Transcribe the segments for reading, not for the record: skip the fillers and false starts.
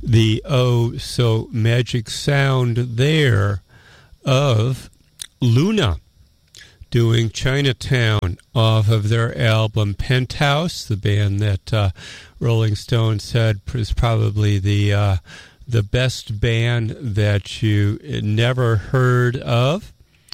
the so magic sound there of Luna doing Chinatown off of their album Penthouse, the band that Rolling Stone said is probably the best band that you never heard of.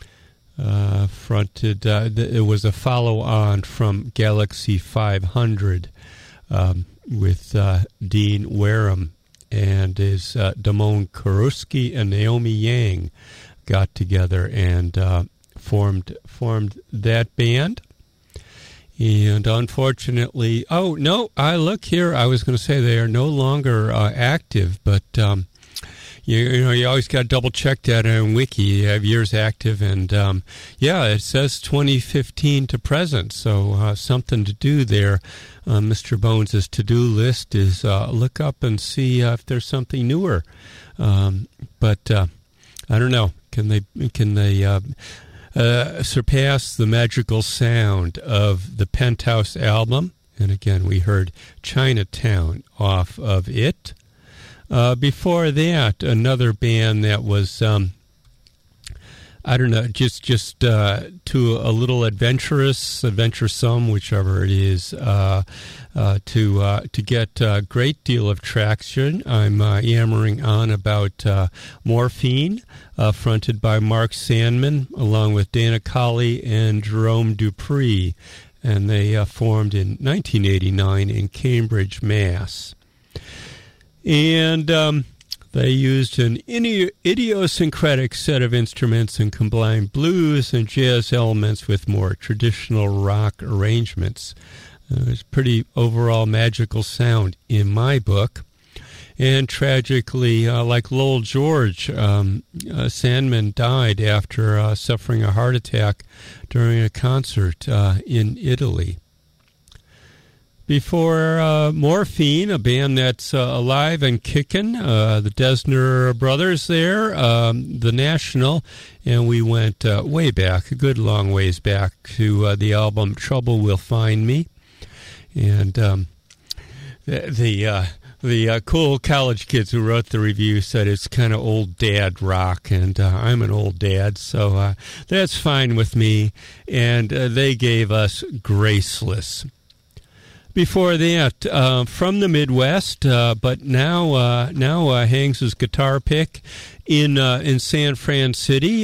It was a follow-on from Galaxy 500 with Dean Wareham and his Damon Kuruski and Naomi Yang got together and formed that band. And unfortunately, I look here. I was going to say they are no longer active, but you always got to double check that on Wiki. You have years active, and it says 2015 to present. So something to do there. Mr. Bones' to-do list is look up and see if there's something newer. But I don't know. Can they surpass the magical sound of the Penthouse album? And again, we heard Chinatown off of it. Before that, another band that was, just to a little adventuresome, whichever it is, to get a great deal of traction. I'm yammering on about Morphine, fronted by Mark Sandman, along with Dana Colley and Jerome Dupree, and they formed in 1989 in Cambridge, Mass. And they used an idiosyncratic set of instruments and combined blues and jazz elements with more traditional rock arrangements. It was pretty overall magical sound in my book. And tragically, like Lowell George, Sandman died after suffering a heart attack during a concert in Italy. Before Morphine, a band that's alive and kicking, the Desner brothers there, the National, and we went way back, a good long ways back, to the album Trouble Will Find Me. And the cool college kids who wrote the review said it's kind of old dad rock, and I'm an old dad, so that's fine with me. And they gave us Graceless. Before that, from the Midwest, but now hangs his guitar pick in San Fran City,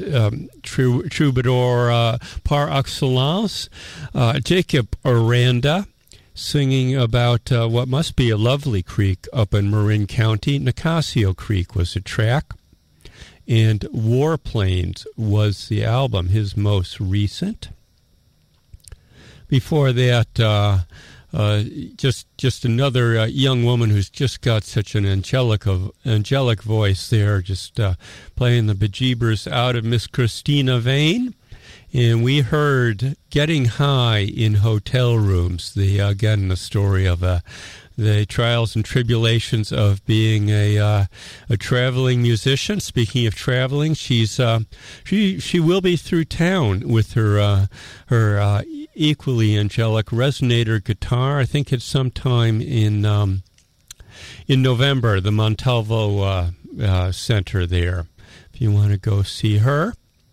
troubadour par excellence, Jacob Aranda, singing about what must be a lovely creek up in Marin County. Nicasio Creek was the track, and Warplanes was the album, his most recent. Before that, just another young woman who's just got such an angelic voice there, just playing the bejeebers out of Miss Christina Vane. And we heard Getting High in Hotel Rooms, the story of the trials and tribulations of being a traveling musician. Speaking of traveling, she will be through town with her equally angelic resonator guitar. I think it's sometime in November, the Montalvo Center there, if you want to go see her.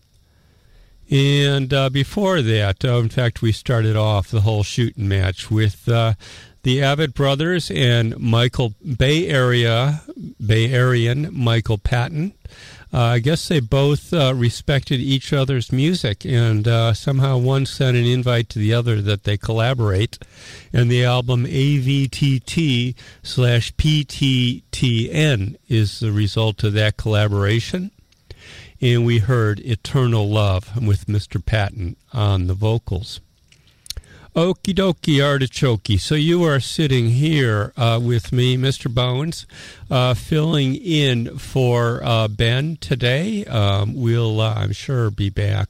And before that, in fact, we started off the whole shooting match with the Abbott brothers and Bay Arean Michael Patton. I guess they both respected each other's music, and somehow one sent an invite to the other that they collaborate. And the album AVTT/PTTN is the result of that collaboration. And we heard Eternal Love with Mr. Patton on the vocals. Okie dokie artichoke. So you are sitting here with me, Mr. Bones, filling in for Ben today. We'll, I'm sure, be back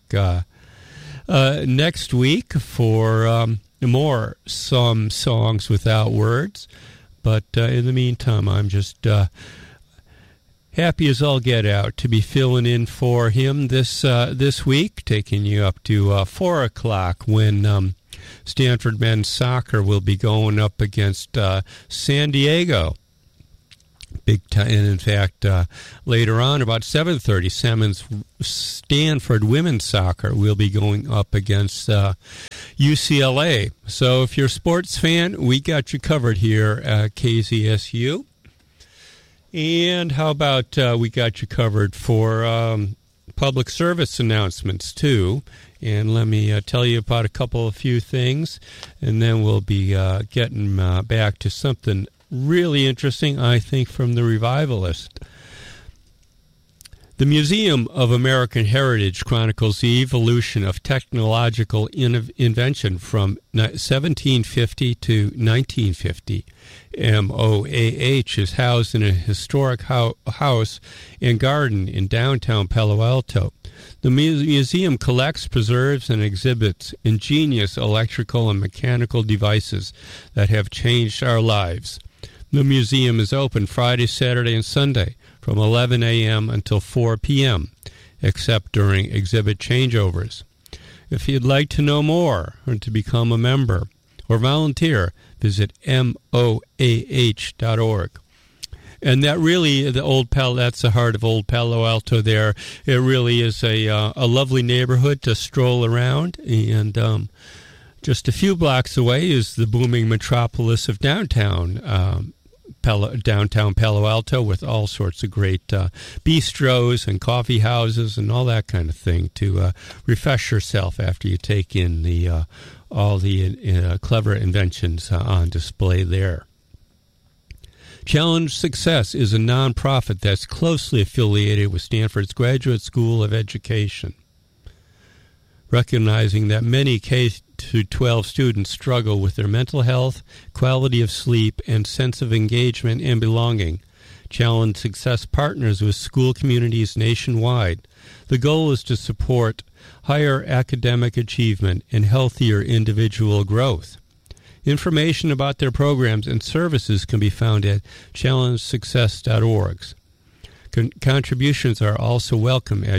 next week for more Some Songs Without Words. But in the meantime, I'm just happy as all get out to be filling in for him this week, taking you up to 4 o'clock when Stanford men's soccer will be going up against San Diego. big time. And in fact, later on, about 7:30, Stanford women's soccer will be going up against UCLA. So if you're a sports fan, we got you covered here at KZSU. And how about we got you covered for public service announcements, too. And let me tell you about a few things, and then we'll be getting back to something really interesting, I think, from the Revivalist. The Museum of American Heritage chronicles the evolution of technological invention from 1750 to 1950. MOAH is housed in a historic house and garden in downtown Palo Alto. The museum collects, preserves, and exhibits ingenious electrical and mechanical devices that have changed our lives. The museum is open Friday, Saturday, and Sunday from 11 a.m. until 4 p.m., except during exhibit changeovers. If you'd like to know more or to become a member or volunteer, visit moah.org. And that really, that's the heart of Old Palo Alto there. It really is a lovely neighborhood to stroll around. And just a few blocks away is the booming metropolis of downtown Palo Alto, with all sorts of great bistros and coffee houses and all that kind of thing to refresh yourself after you take in all the clever inventions on display there. Challenge Success is a nonprofit that's closely affiliated with Stanford's Graduate School of Education. Recognizing that many K-12 students struggle with their mental health, quality of sleep, and sense of engagement and belonging, Challenge Success partners with school communities nationwide. The goal is to support higher academic achievement and healthier individual growth. Information about their programs and services can be found at challengesuccess.org. Contributions are also welcome at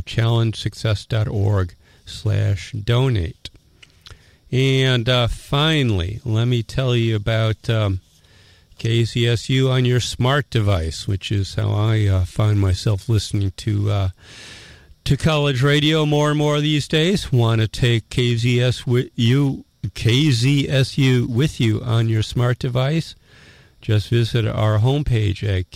challengesuccess.org/donate. And finally, let me tell you about KZSU on your smart device, which is how I find myself listening to college radio more and more these days. Want to take KZSU with you on your smart device? Just visit our homepage at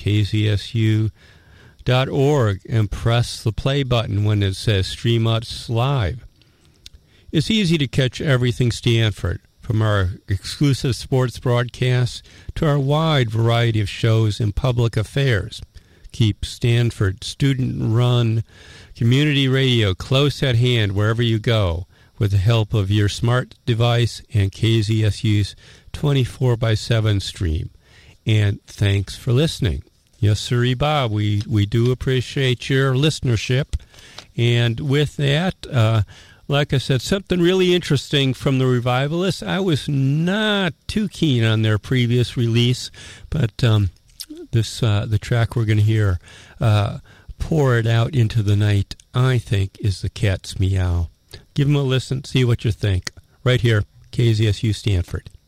kzsu.org and press the play button when it says Stream Us Live. It's easy to catch everything Stanford, from our exclusive sports broadcasts to our wide variety of shows in public affairs. Keep Stanford student-run community radio close at hand wherever you go, with the help of your smart device and KZSU's 24/7 stream. And thanks for listening. Yes, sirree, Bob, we do appreciate your listenership. And with that, like I said, something really interesting from the Revivalists. I was not too keen on their previous release, but the track we're going to hear, Pour It Out Into the Night, I think is the Cat's Meow. Give them a listen, see what you think. Right here, KZSU Stanford.